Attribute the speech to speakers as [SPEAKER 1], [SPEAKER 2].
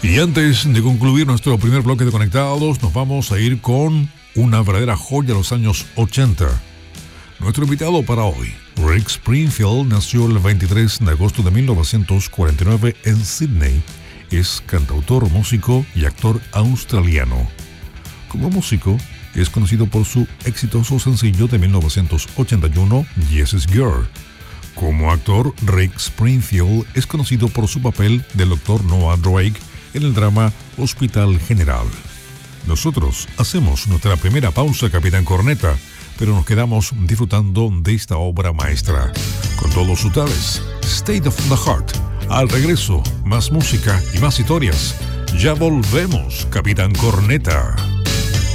[SPEAKER 1] Y antes de concluir nuestro primer bloque de Conectados, nos vamos a ir con una verdadera joya de los años 80. Nuestro invitado para hoy, Rick Springfield, nació el 23 de agosto de 1949 en Sydney. Es cantautor, músico y actor australiano. Como músico, es conocido por su exitoso sencillo de 1981, Yes Is Girl. Como actor, Rick Springfield es conocido por su papel del Dr. Noah Drake en el drama Hospital General. Nosotros hacemos nuestra primera pausa, Capitán Corneta, pero nos quedamos disfrutando de esta obra maestra. Con todos ustedes, State of the Heart. Al regreso, más música y más historias. Ya volvemos, Capitán Corneta.